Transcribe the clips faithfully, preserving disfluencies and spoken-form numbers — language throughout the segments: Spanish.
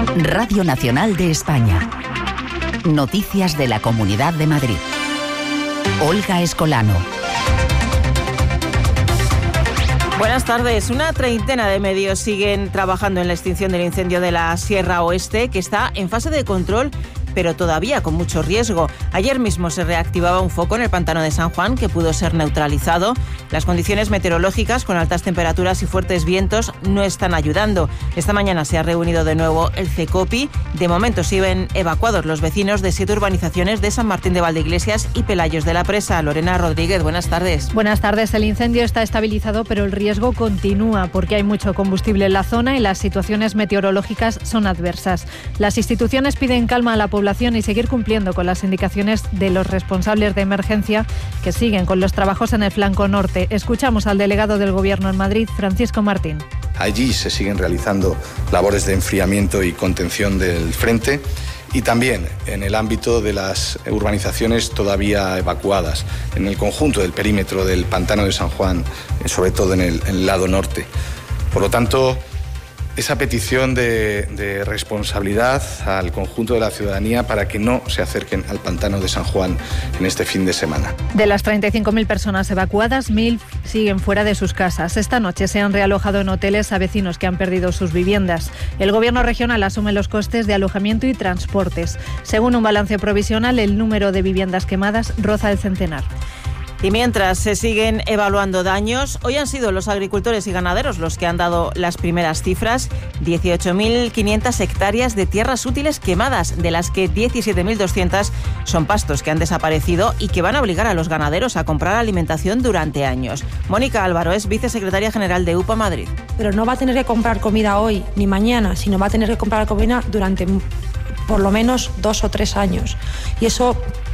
Radio Nacional de España. Noticias de la Comunidad de Madrid. Olga Escolano. Buenas tardes. Una treintena de medios siguen trabajando en la extinción del incendio de la Sierra Oeste, que está en fase de control, pero todavía con mucho riesgo. Ayer mismo se reactivaba un foco en el pantano de San Juan, que pudo ser neutralizado. Las condiciones meteorológicas, con altas temperaturas y fuertes vientos, no están ayudando. Esta mañana se ha reunido de nuevo el CECOPI. De momento siguen evacuados los vecinos de siete urbanizaciones de San Martín de Valdeiglesias y Pelayos de la Presa. Lorena Rodríguez, buenas tardes. Buenas tardes. El incendio está estabilizado, pero el riesgo continúa porque hay mucho combustible en la zona y las situaciones meteorológicas son adversas. Las instituciones piden calma a la población y seguir cumpliendo con las indicaciones de los responsables de emergencia, que siguen con los trabajos en el flanco norte. Escuchamos al delegado del Gobierno en Madrid, Francisco Martín. Allí se siguen realizando labores de enfriamiento y contención del frente, y también en el ámbito de las urbanizaciones todavía evacuadas, en el conjunto del perímetro del pantano de San Juan, sobre todo en el, en el lado norte. Por lo tanto, esa petición de, de responsabilidad al conjunto de la ciudadanía para que no se acerquen al pantano de San Juan en este fin de semana. De las treinta y cinco mil personas evacuadas, mil siguen fuera de sus casas. Esta noche se han realojado en hoteles a vecinos que han perdido sus viviendas. El Gobierno regional asume los costes de alojamiento y transportes. Según un balance provisional, el número de viviendas quemadas roza el centenar. Y mientras se siguen evaluando daños, hoy han sido los agricultores y ganaderos los que han dado las primeras cifras. dieciocho mil quinientas hectáreas de tierras útiles quemadas, de las que diecisiete mil doscientas son pastos que han desaparecido y que van a obligar a los ganaderos a comprar alimentación durante años. Mónica Álvaro es vicesecretaria general de U P A Madrid. Pero no va a tener que comprar comida hoy ni mañana, sino va a tener que comprar comida durante por lo menos dos o tres años. Y eso...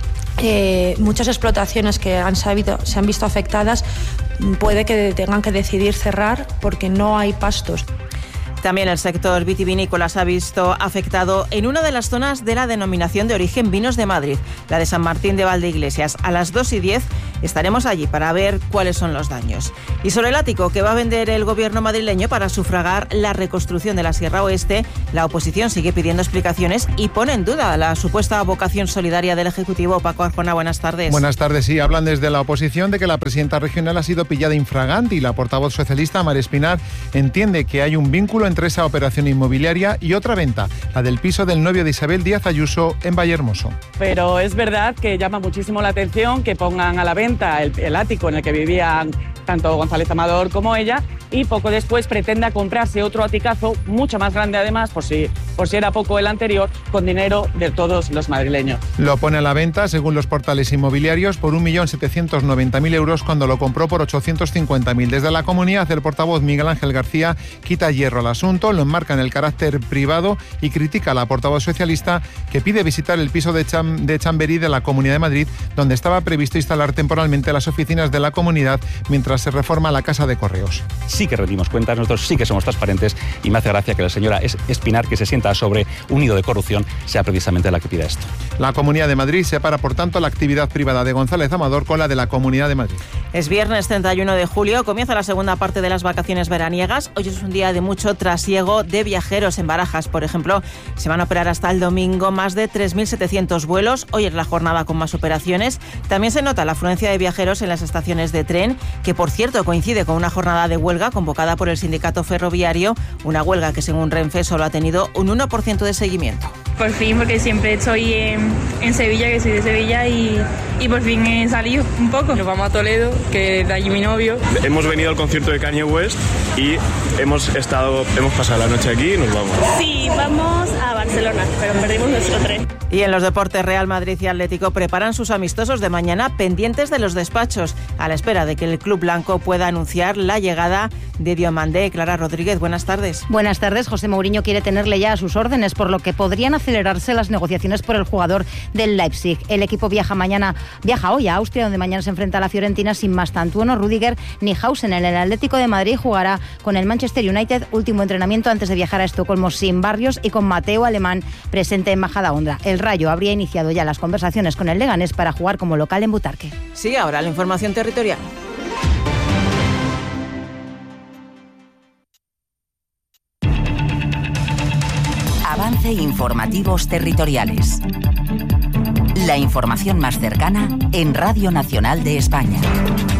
Eh, muchas explotaciones que han sabido, se han visto afectadas, puede que tengan que decidir cerrar porque no hay pastos. También el sector vitivinícola se ha visto afectado en una de las zonas de la denominación de origen Vinos de Madrid, la de San Martín de Valdeiglesias. A las dos y diez estaremos allí para ver cuáles son los daños. Y sobre el ático que va a vender el Gobierno madrileño para sufragar la reconstrucción de la Sierra Oeste, la oposición sigue pidiendo explicaciones y pone en duda la supuesta vocación solidaria del Ejecutivo. Paco Arjona, buenas tardes. Buenas tardes. Sí, hablan desde la oposición de que la presidenta regional ha sido pillada infragante y la portavoz socialista, María Espinar, entiende que hay un vínculo entre esa operación inmobiliaria y otra venta, la del piso del novio de Isabel Díaz Ayuso en Vallehermoso. Pero es verdad que llama muchísimo la atención que pongan a la venta el, el ático en el que vivían tanto González Amador como ella, y poco después pretenda comprarse otro aticazo, mucho más grande además, por si, por si era poco el anterior, con dinero de todos los madrileños. Lo pone a la venta, según los portales inmobiliarios, por un millón setecientos noventa mil euros cuando lo compró por ochocientos cincuenta mil. Desde la comunidad, el portavoz Miguel Ángel García quita hierro al asunto, lo enmarca en el carácter privado y critica a la portavoz socialista, que pide visitar el piso de, Cham, de Chamberí de la Comunidad de Madrid, donde estaba previsto instalar temporalmente las oficinas de la comunidad mientras se reforma la Casa de Correos. Sí que rendimos cuentas, nosotros sí que somos transparentes, y me hace gracia que la señora Espinar, que se sienta sobre un nido de corrupción, sea precisamente la que pida esto. La Comunidad de Madrid separa, por tanto, la actividad privada de González Amador con la de la Comunidad de Madrid. Es viernes treinta y uno de julio, comienza la segunda parte de las vacaciones veraniegas. Hoy es un día de mucho trasiego de viajeros. En Barajas, por ejemplo, se van a operar hasta el domingo más de tres mil setecientos vuelos. Hoy es la jornada con más operaciones. También se nota la afluencia de viajeros en las estaciones de tren, que por cierto coincide con una jornada de huelga convocada por el sindicato ferroviario, una huelga que según Renfe solo ha tenido un uno por ciento de seguimiento. Por fin, porque siempre estoy en, en Sevilla, que soy de Sevilla, y, y por fin he salido un poco. Nos vamos a Toledo, que de allí mi novio. Hemos venido al concierto de Kanye West y hemos estado, hemos pasado la noche aquí y nos vamos. Sí, vamos a Barcelona, pero perdimos nuestro tren. Y en los deportes, Real Madrid y Atlético preparan sus amistosos de mañana pendientes de los despachos, a la espera de que el club blanco pueda anunciar la llegada de Diomandé. Clara Rodríguez, buenas tardes. Buenas tardes. José Mourinho quiere tenerle ya a sus órdenes, por lo que podrían acelerarse las negociaciones por el jugador del Leipzig. El equipo viaja mañana, viaja hoy a Austria, donde mañana se enfrenta a la Fiorentina sin más tantuono, Rüdiger ni Hausen. En el Atlético de Madrid jugará con el Manchester United, último entrenamiento antes de viajar a Estocolmo sin Barrios y con Mateo Alemán presente en Majadahonda. El Rayo habría iniciado ya las conversaciones con el Leganés para jugar como local en Butarque. Sí, ahora la información territorial. Avance Informativos Territoriales. La información más cercana en Radio Nacional de España.